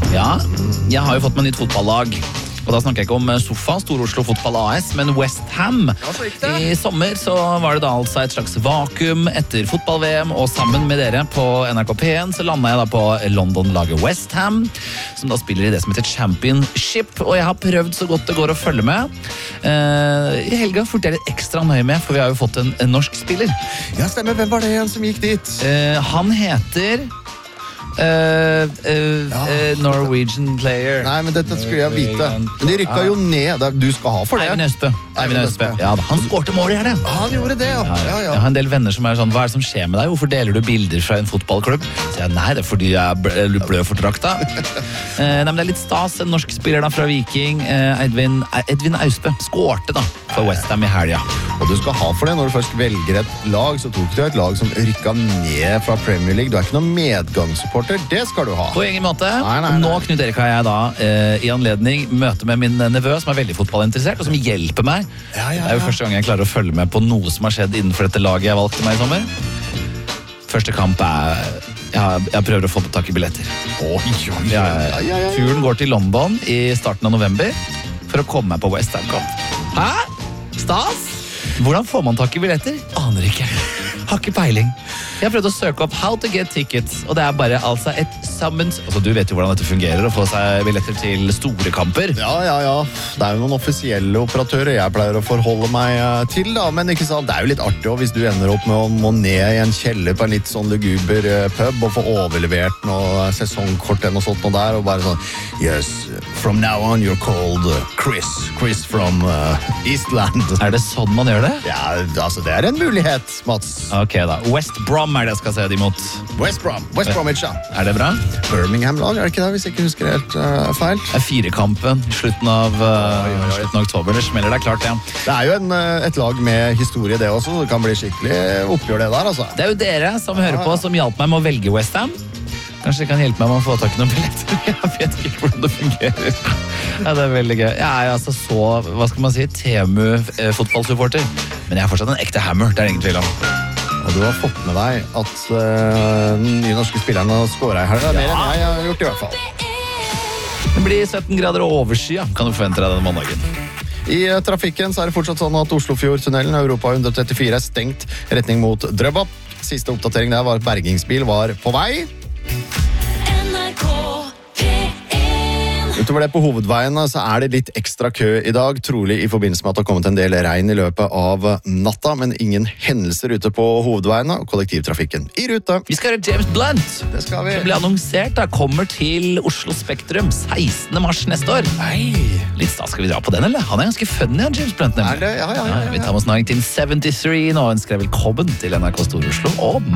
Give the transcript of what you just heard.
Ja, jeg har jo fått meg nytt fotballag. Og da snakker jeg ikke om Sofa, Stor-Oslo Fotball AS, men West Ham. I sommer så var det da altså et slags vakuum etter fotball-VM, og sammen med dere på NRK P1 så landet jeg da på London-laget West Ham, som da spiller i det som heter Championship, og jeg har prøvd så godt det går å følge med. I helga fulgte jeg litt ekstra nøye med, for vi har jo fått en norsk spiller. Ja, stemmer. Hvem var det igjen som gikk dit? Han heter... Norwegian player. Nei, men dette skulle jeg vite. Men de rykka jo ned. Du skal ha for det. Eivind Østbø. Ja, han skårte mål i helgen. Han gjorde det, ja. Jeg har en del venner som er sånn, hva er det som skjer med deg? Hvorfor deler du bilder fra en fotballklubb? Så jeg, nei, det er fordi jeg blød for drakta. Nei, men det er litt stas. En norsk spiller da fra Viking, Edvin Austbø, skårte da for West Ham i helga. Og du skal ha for det. Når du først velger et lag, så tok du et lag som rykka ned fra Premier League. Du er ikke noen medgangssupporter. Det skal du ha. På ingen måte. Nei. Nå, Knut Erik, har jeg da i anledning møte med min nevø, som er veldig fotballinteressert, og som hjelper meg. Ja. Det er jo første gang jeg klarer å følge med på noe som har skjedd innenfor dette laget jeg valgte meg i sommer. Første kamp er... Jeg prøver å få tak i billetter. Turen går til London i starten av november for å komme meg på West Ham-kamp. Hæ? Stas? Hvordan får man tak i billetter? Aner ikke. Har ikke peiling. Jeg har prøvd å søke opp How to get tickets, og det er bare altså et summons. Altså, du vet jo hvordan dette fungerer, å få seg billetter til store kamper. Ja. Det er jo noen offisielle operatører jeg pleier å forholde meg til, da. Men ikke sant, det er jo litt artig også, hvis du ender opp med å må ned i en kjeller på en litt sånn luguber pub og få overlevert noe sesongkort eller noe sånt og der, og bare sånn, yes, from now on you're called Chris from Eastland. Er det sånn man gjør det? Ja, altså det er en mulighet, Mats. Ok da, West Brom er det jeg skal se de mot. West Bromwich, ja. Er det bra? Birmingham-lag, er det ikke det, hvis jeg ikke husker helt feil? Det er 4-kampen i slutten av oktober. Det smeller deg klart, ja. Det er jo et lag med historie det også, så det kan bli skikkelig oppgjør det der, altså. Det er jo dere som hører på, som hjalp meg med å velge West Ham. Kanskje det kan hjelpe meg med å få tak i noen billetter. Jeg vet ikke hvordan det fungerer. Ja, det er veldig gøy. Jeg er altså så, hva skal man si, TMU-fotballsupporter. Men jeg er fortsatt en ekte hammer, det er ingen tvil om. Og du har fått med deg at den nye norske spilleren har skåret her. Det er mer enn jeg har gjort i hvert fall. Det blir 17 grader og overskya, kan du forvente deg denne mandagen. I trafikken så er det fortsatt sånn at Oslofjordtunnelen, Europa 134, er stengt retning mot Drøbak. Siste oppdatering der var at bergingsbil var på vei. Utover det på hovedveiene så er det litt ekstra kø i dag, trolig i forbindelse med at det har kommet en del regn i løpet av natta, men ingen hendelser ute på hovedveiene og kollektivtrafikken i rute. Vi skal høre James Blunt. Det skal vi. Som ble annonsert da, kommer til Oslo Spektrum 16. mars neste år. Nei. Litt stas, skal vi dra på den, eller? Han er ganske funny, han, James Blunt. Er det? Ja. Vi tar med oss 1973 nå og ønsker deg velkommen til NRK Stor-Oslo og